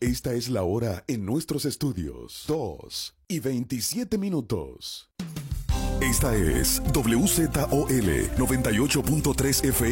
Esta es la hora en nuestros estudios. 2:27. Esta es WZOL 98.3 FM.